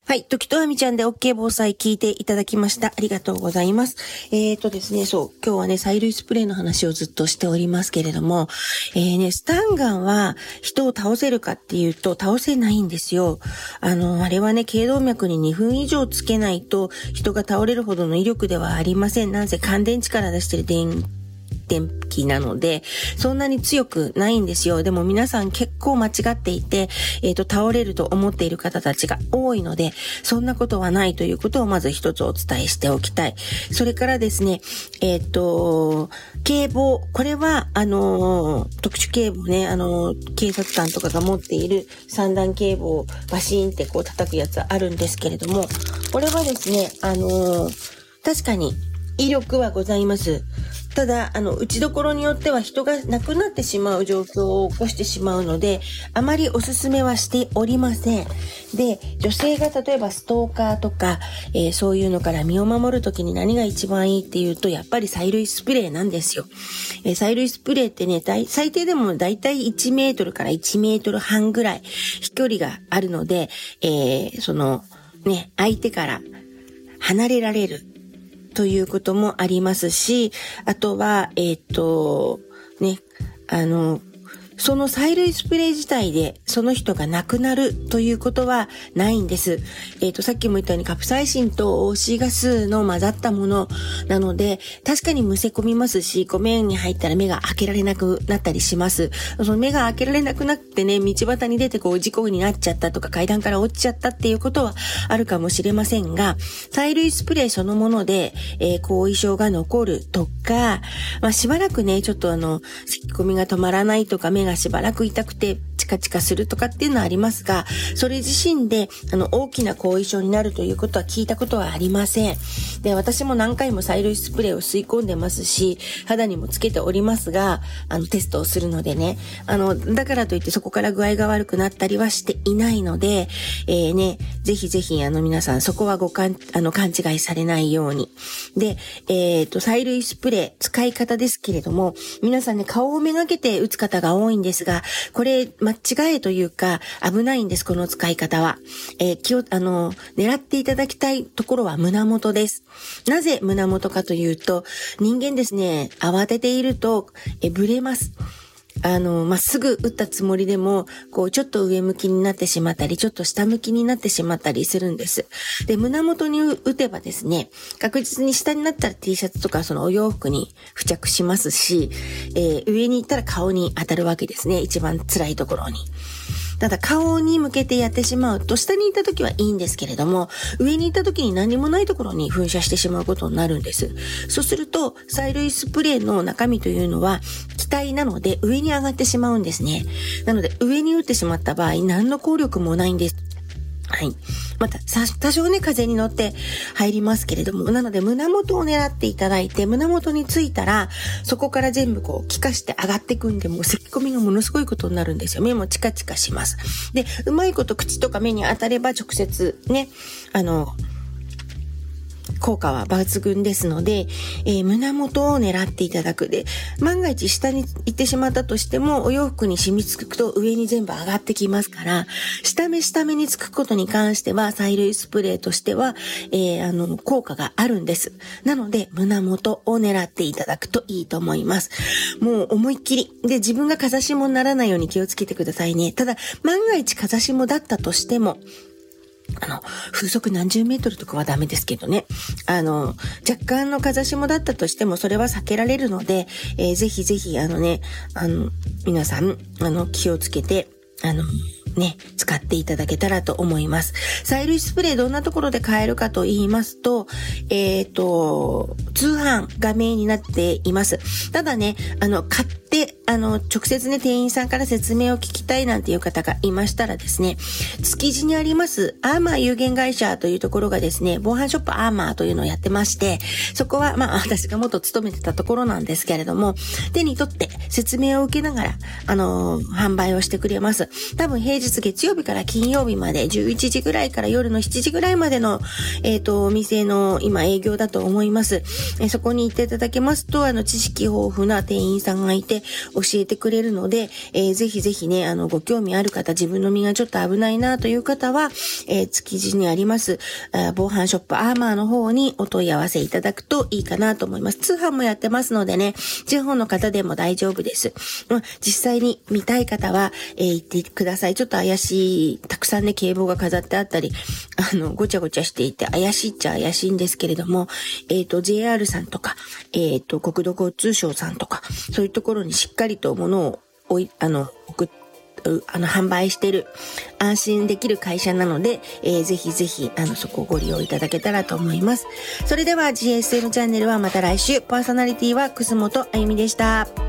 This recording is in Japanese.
はい。時とあみちゃんで OK 防災聞いていただきました。ありがとうございます。ですね、今日はね、催涙スプレーの話をずっとしておりますけれども、スタンガンは人を倒せるかっていうと倒せないんですよ。あれはね、頸動脈に2分以上つけないと人が倒れるほどの威力ではありません。なんせ乾電池から出してる電気なので、そんなに強くないんですよ。でも皆さん結構間違っていて、倒れると思っている方たちが多いので、そんなことはないということをまず一つお伝えしておきたい。それからですね、警棒。これは、特殊警棒ね、警察官とかが持っている三段警棒をバシーンってこう叩くやつあるんですけれども、これはですね、確かに威力はございます。ただ、打ちどころによっては人が亡くなってしまう状況を起こしてしまうので、あまりおすすめはしておりません。で、女性が例えばストーカーとか、そういうのから身を守るときに何が一番いいっていうと、やっぱり催涙スプレーなんですよ。催涙スプレーってね、最低でもだいたい1メートルから1メートル半ぐらい飛距離があるので、相手から離れられるということもありますし、あとは、その催涙スプレー自体でその人が亡くなるということはないんです。さっきも言ったようにカプサイシンと OC ガスの混ざったものなので、確かにむせ込みますし、目に入ったら目が開けられなくなったりします。その目が開けられなくなってね、道端に出て事故になっちゃったとか階段から落ちちゃったっていうことはあるかもしれませんが、催涙スプレーそのもので、後遺症が残るとか、しばらくね、ちょっと咳込みが止まらないとか、目がしばらく痛くてチカチカするとかっていうのはありますが、それ自身で大きな後遺症になるということは聞いたことはありません。で、私も何回も催涙スプレーを吸い込んでますし、肌にもつけておりますが、テストをするのでね、だからといってそこから具合が悪くなったりはしていないので、ぜひぜひ皆さんそこは勘違いされないように。で、催涙スプレー使い方ですけれども、皆さんね、顔をめがけて打つ方が多いんですが、これ間違いというか危ないんです、この使い方は。狙っていただきたいところは胸元です。なぜ胸元かというと、人間ですね、慌てているとブレます。まっすぐ打ったつもりでも、ちょっと上向きになってしまったり、ちょっと下向きになってしまったりするんです。で、胸元に打てばですね、確実に下になったら T シャツとかそのお洋服に付着しますし、上に行ったら顔に当たるわけですね。一番辛いところに。ただ顔に向けてやってしまうと、下に行った時はいいんですけれども、上に行った時に何もないところに噴射してしまうことになるんです。そうすると、催涙スプレーの中身というのは気体なので上に上がってしまうんですね。なので上に打ってしまった場合、何の効力もないんです。はい。また、多少ね、風に乗って入りますけれども、なので胸元を狙っていただいて、胸元についたら、そこから全部効かして上がっていくんで、もう咳込みがものすごいことになるんですよ。目もチカチカします。で、うまいこと口とか目に当たれば直接ね、効果は抜群ですので、胸元を狙っていただく。で、万が一下に行ってしまったとしても、お洋服に染みつくと上に全部上がってきますから、下目につくことに関しては、催涙スプレーとしては、効果があるんです。なので、胸元を狙っていただくといいと思います。もう思いっきり。で、自分が風下にならないように気をつけてくださいね。ただ、万が一風下だったとしても、風速何十メートルとかはダメですけどね。若干の風下だったとしても、それは避けられるので、ぜひぜひ、皆さん、気をつけて、使っていただけたらと思います。催涙スプレーどんなところで買えるかと言いますと、通販がメインになっています。ただね、買って、直接ね、店員さんから説明を聞きたいなんていう方がいましたらですね、築地にありますアーマー有限会社というところがですね、防犯ショップアーマーというのをやってまして、そこは、私が元勤めてたところなんですけれども、手に取って説明を受けながら、販売をしてくれます。多分平日月曜日から金曜日まで11時ぐらいから夜の7時ぐらいまでの、お店の今営業だと思います。そこに行っていただけますと、知識豊富な店員さんがいて、 って教えてくれるので、ぜひぜひね、ご興味ある方、自分の身がちょっと危ないなという方は、築地にあります、防犯ショップアーマーの方にお問い合わせいただくといいかなと思います。通販もやってますのでね、地方の方でも大丈夫です。実際に見たい方は、行ってください。ちょっと怪しい、たくさんね、警棒が飾ってあったり、ごちゃごちゃしていて怪しいっちゃ怪しいんですけれども、JR さんとか、国土交通省さんとか、そういうところにしっかりと物を販売してる安心できる会社なので、ぜひぜひそこをご利用いただけたらと思います。それでは GSM チャンネルはまた来週。パーソナリティは楠本あゆみでした。